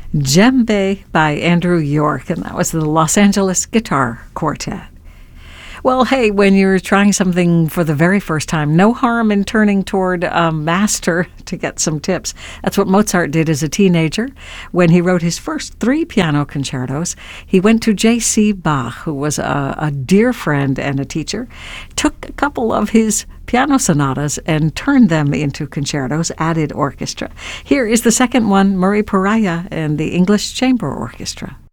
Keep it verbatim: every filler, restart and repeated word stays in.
Djembe by Andrew York, and that was the Los Angeles Guitar Quartet. Well, hey, when you're trying something for the very first time, no harm in turning toward a master to get some tips. That's what Mozart did as a teenager. When he wrote his first three piano concertos, he went to J C Bach, who was a, a dear friend and a teacher, took a couple of his piano sonatas and turned them into concertos, added orchestra. Here is the second one, Murray Pariah and the English Chamber Orchestra.